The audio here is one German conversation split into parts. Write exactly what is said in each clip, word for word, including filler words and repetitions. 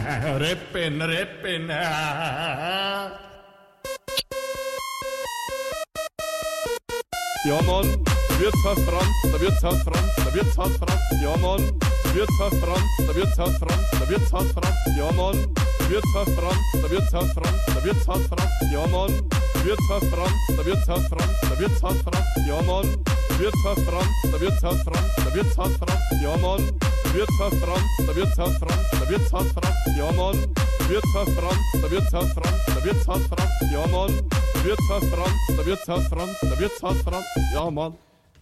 Rippin, Rippin. Ja, Mann, Wirtshaus Franz, der Wirtshaus Franz, der Wirtshaus Franz, ja, Mann, Wirtshaus Franz, der Wirtshaus Franz, der Wirtshaus Franz, ja, Mann, Wirtshaus Franz, der Wirtshaus Franz, der Wirtshaus Franz, ja, Mann, Wirtshaus Franz, der Wirtshaus Franz, der Wirtshaus Franz, ja, Mann, Wirtshaus Franz, der Wirtshaus Franz, der Wirtshaus Franz, ja, Mann, Wirtshaus Franz, der Wirtshaus Franz, der Wirtshaus Franz, ja, Mann, Wirtshaus Franz, der Wirtshaus Franz, der Wirtshaus Franz, ja, Mann, Wirtshaus Franz, der Wirtshaus Franz, der Wirtshaus Franz, ja, Mann.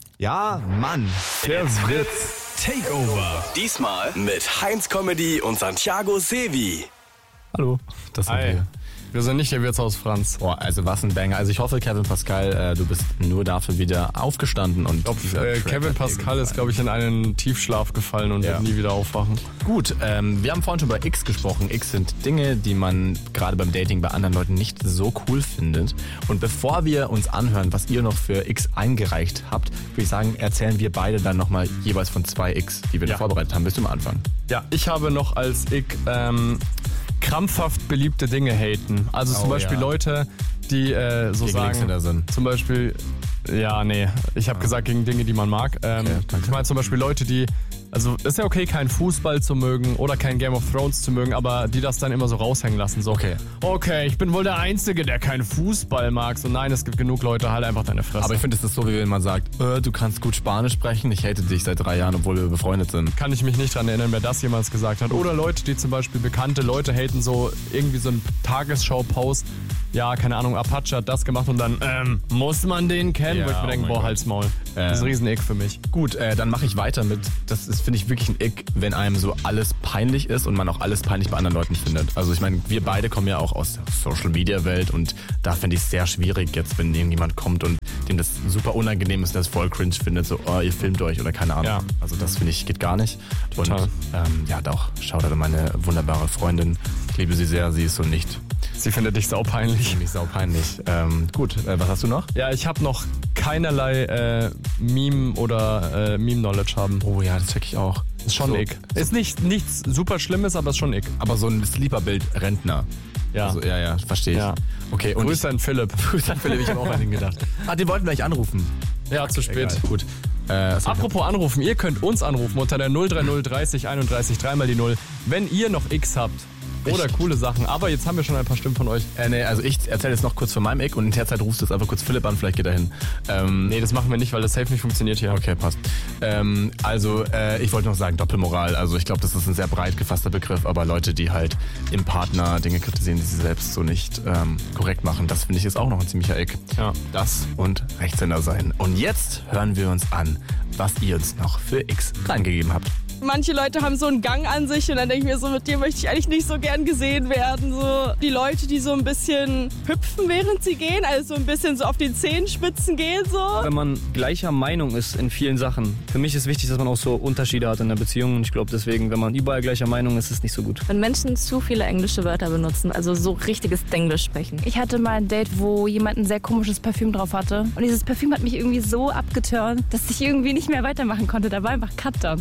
Ja, Mann. Der Fritz Takeover. Diesmal mit Heinz Comedy und Santiago Sevi. Hallo, das sind Hi. wir. Wir sind nicht der Wirtshaus Franz. Boah, also was ein Banger. Also ich hoffe, Kevin Pascal, äh, du bist nur dafür wieder aufgestanden. Und Ich glaube, dieser äh, Track Kevin hat dir Pascal ist, gefallen. glaube ich, in einen Tiefschlaf gefallen und Ja. wird nie wieder aufwachen. Gut, ähm, wir haben vorhin schon über X gesprochen. X sind Dinge, die man gerade beim Dating bei anderen Leuten nicht so cool findet. Und bevor wir uns anhören, was ihr noch für X eingereicht habt, würde ich sagen, erzählen wir beide dann nochmal jeweils von zwei X, die wir Ja. noch vorbereitet haben. Willst du mal anfangen? Ja, ich habe noch als ich ähm, krampfhaft beliebte Dinge haten. Also zum Oh, Beispiel ja. Leute, die äh, so Gegen sagen, Linkshänder sind. zum Beispiel, ja, nee, ich habe gesagt gegen Dinge, die man mag. Ähm, Okay, danke. ich meine zum Beispiel Leute, die, also ist ja okay, keinen Fußball zu mögen oder kein Game of Thrones zu mögen, aber die das dann immer so raushängen lassen. So, Okay. okay, ich bin wohl der Einzige, der keinen Fußball mag. So, nein, es gibt genug Leute, halt einfach deine Fresse. Aber ich finde, es ist so, wie wenn man sagt, äh, du kannst gut Spanisch sprechen, ich hate dich seit drei Jahren, obwohl wir befreundet sind. kann ich mich nicht dran erinnern, wer das jemals gesagt hat. Oder Leute, die zum Beispiel bekannte Leute haten, so irgendwie so einen Tagesschau-Post. Ja, keine Ahnung, Apache hat das gemacht und dann, ähm, muss man den kennen? Ja, Wo ich mir oh denke, mein boah, Gott. halt's Maul. Das ist ein Ähm. Riesen-Ick für mich. Gut, äh, dann mache ich weiter mit, das ist, finde ich, wirklich ein Ick, wenn einem so alles peinlich ist und man auch alles peinlich bei anderen Leuten findet. Also ich meine, wir beide kommen ja auch aus der Social-Media-Welt und da finde ich es sehr schwierig jetzt, wenn irgendjemand kommt und dem das super unangenehm ist, das voll cringe findet, so, oh, ihr filmt euch oder keine Ahnung. Ja. Also das finde ich, geht gar nicht. Total. Und ähm, ja, doch, Shoutout an meine wunderbare Freundin. Ich liebe sie sehr, sie ist so nicht. Sie findet dich saupeinlich. Nämlich saupeinlich. Ähm, gut, äh, was hast du noch? Ja, ich habe noch keinerlei äh, Meme oder äh, Meme-Knowledge haben. Oh ja, das check ich auch. Ist schon so, ein Ick. Ist nicht, nichts super Schlimmes, aber ist schon ein Ick. Aber so ein Sleeper-Bild Rentner. Ja. Also, ja, ja, verstehe ich. Ja. Okay, und Grüße an Philipp. Grüße an Philipp, ich habe auch an ihn gedacht. Ah, den wollten wir gleich anrufen. Ja, zu spät. Egal, gut. Äh, was hab ich Apropos anrufen, ihr könnt uns anrufen unter der null drei null dreißig einunddreißig dreimal die null, wenn ihr noch X habt. Oder Ich- coole Sachen. Aber jetzt haben wir schon ein paar Stimmen von euch. noch? Äh, nee, also ich erzähle jetzt noch kurz von meinem Eck und in der Zeit rufst du jetzt einfach kurz Philipp an, vielleicht geht er hin. Ähm, Nee, das machen wir nicht, weil das safe nicht funktioniert hier. Okay, passt. Ähm, also, äh, ich wollte noch sagen, Doppelmoral. Also, ich glaube, das ist ein sehr breit gefasster Begriff, aber Leute, die halt im Partner Dinge kritisieren, die sie selbst so nicht ähm, korrekt machen, das finde ich ist auch noch ein ziemlicher Eck. Ja. Das und Rechtshänder sein. Und jetzt hören wir uns an, was ihr uns noch für X reingegeben habt. Manche Leute haben so einen Gang an sich und dann denke ich mir so, mit dir möchte ich eigentlich nicht so gern gesehen werden. So die Leute, die so ein bisschen hüpfen, während sie gehen, also so ein bisschen so auf den Zehenspitzen gehen so. Wenn man gleicher Meinung ist in vielen Sachen. Für mich ist wichtig, dass man auch so Unterschiede hat in der Beziehung und ich glaube deswegen, wenn man überall gleicher Meinung ist, ist es nicht so gut. Wenn Menschen zu viele englische Wörter benutzen, also so richtiges Denglisch sprechen. Ich hatte mal ein Date, wo jemand ein sehr komisches Parfüm drauf hatte. Und dieses Parfüm hat mich irgendwie so abgeturnt, dass ich irgendwie nicht mehr weitermachen konnte. Da war einfach Cut dann.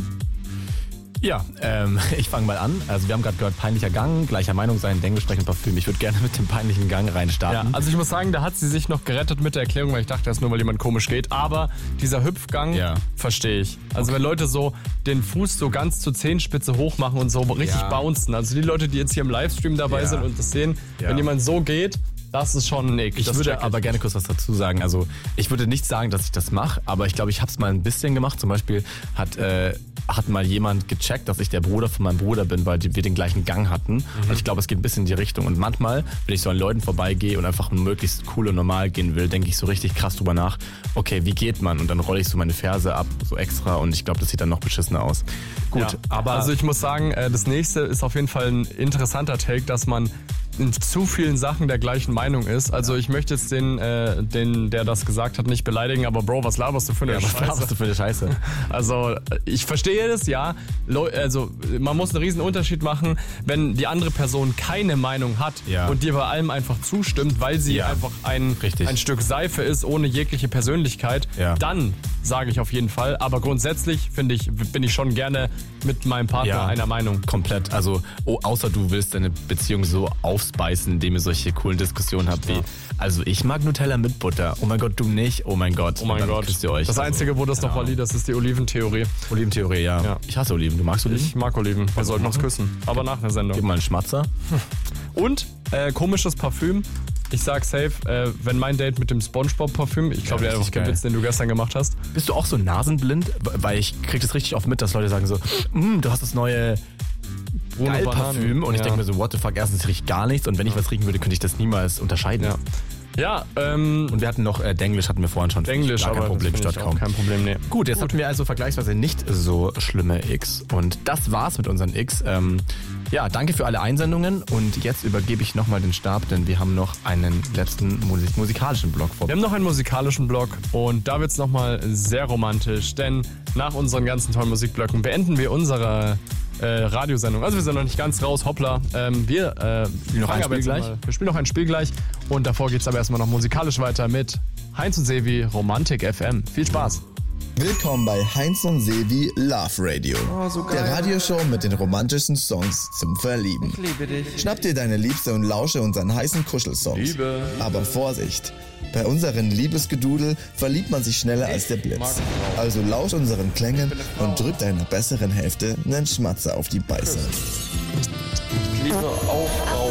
Ja, ähm, ich fange mal an. Also wir haben gerade gehört, peinlicher Gang, gleicher Meinung sein, Englisch sprechen, Parfüm. Ich würde gerne mit dem peinlichen Gang Ja, reinstarten. also ich muss sagen, da hat sie sich noch gerettet mit der Erklärung, weil ich dachte, das ist nur, weil jemand komisch geht. Aber dieser Hüpfgang, Ja. verstehe ich. Also wenn Leute so den Fuß so ganz zur Zehenspitze hoch machen und so richtig Ja. bouncen. Also die Leute, die jetzt hier im Livestream dabei Ja. sind und das sehen, Ja. wenn jemand so geht, das ist schon ein Nick. Ich das würde check aber gerne kurz was dazu sagen. Also ich würde nicht sagen, dass ich das mache, aber ich glaube, ich habe es mal ein bisschen gemacht. Zum Beispiel hat, äh, hat mal jemand gecheckt, dass ich der Bruder von meinem Bruder bin, weil die, wir den gleichen Gang hatten. Mhm. Und ich glaube, es geht ein bisschen in die Richtung. Und manchmal, wenn ich so an Leuten vorbeigehe und einfach möglichst cool und normal gehen will, denke ich so richtig krass drüber nach, okay, wie geht man? Und dann rolle ich so meine Ferse ab, so extra. Und ich glaube, das sieht dann noch beschissener aus. Gut, Ja, aber... Also ich muss sagen, äh, das nächste ist auf jeden Fall ein interessanter Take, dass man in zu vielen Sachen der gleichen Meinung ist. Also ich möchte jetzt den, äh, den, der das gesagt hat, nicht beleidigen, aber Bro, was laberst du für eine Ja, was Scheiße? laberst du für eine Scheiße? Also ich verstehe das, ja. Leu- Also man muss einen riesen Unterschied machen, wenn die andere Person keine Meinung hat Ja. und dir bei allem einfach zustimmt, weil sie Ja. einfach ein, Richtig. ein Stück Seife ist, ohne jegliche Persönlichkeit, Ja. dann sage ich auf jeden Fall. Aber grundsätzlich finde ich, bin ich schon gerne mit meinem Partner Ja. einer Meinung. Komplett. Also, oh, außer du willst deine Beziehung so aufspeisen, indem ihr solche coolen Diskussionen habt wie, also ich mag Nutella mit Butter. Oh mein Gott, du nicht. Oh mein Gott. Oh mein Dann Gott. küsst ihr euch. Das Also, Einzige, wo das noch keine valid ist, ist die Oliventheorie. Ahnung. Oliventheorie, ja. Ja. Ich hasse Oliven. Du magst Oliven? Ich mag Oliven. Wir sollten uns küssen. Aber nach der Gib Sendung. mal einen Schmatzer. Und äh, komisches Parfüm. Ich sag safe, äh, wenn mein Date mit dem SpongeBob-Parfüm, ich glaube, Ja, ja, richtig der geil. Witz, den du gestern gemacht hast. Bist du auch so nasenblind? Weil ich krieg das richtig oft mit, dass Leute sagen so, "Mm, du hast das neue Ohne geil Banane. Parfüm. Und ich Ja. denke mir so, what the fuck, erstens riecht gar nichts. Und wenn ich was riechen würde, könnte ich das niemals unterscheiden. Ja. Ja, ähm, Und wir hatten noch, äh, Denglisch hatten wir vorhin schon. Englisch, gar kein aber Problem, das finde stört ich auch kaum. kein Problem, nee. Gut, jetzt hatten wir also vergleichsweise nicht so schlimme X. Und das war's mit unseren X. Ähm, ja, danke für alle Einsendungen. Und jetzt übergebe ich nochmal den Stab, denn wir haben noch einen letzten Musik musikalischen Block vor. Wir haben noch einen musikalischen Block und da wird's nochmal sehr romantisch, denn nach unseren ganzen tollen Musikblöcken beenden wir unsere äh, Radiosendung. Also wir sind noch nicht ganz raus, hoppla. Ähm, wir äh, noch fangen ein aber Spiel jetzt gleich? Mal, wir spielen noch ein Spiel gleich und davor geht's aber erstmal noch musikalisch weiter mit Heinz und Sevi, Romantik F M. Viel Spaß. Willkommen bei Heinz und Sevi Love Radio. Der Radioshow mit den romantischsten Songs zum Verlieben. Ich liebe dich. Schnapp dir deine Liebste und lausche unseren heißen Kuschelsongs. Liebe. Aber Vorsicht! Bei unseren Liebesgedudel verliebt man sich schneller als der Blitz. Also lausch unseren Klängen und drück deiner besseren Hälfte einen Schmatzer auf die Beiße.